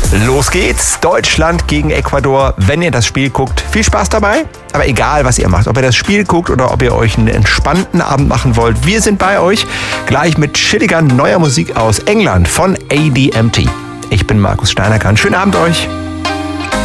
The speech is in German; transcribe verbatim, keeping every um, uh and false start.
Los geht's, Deutschland gegen Ecuador. Wenn ihr das Spiel guckt, viel Spaß dabei. Aber egal, was ihr macht, ob ihr das Spiel guckt oder ob ihr euch einen entspannten Abend machen wollt, wir sind bei euch. Gleich mit chilliger neuer Musik aus England von A D M T. Ich bin Markus Steinerkan. Schönen Abend euch.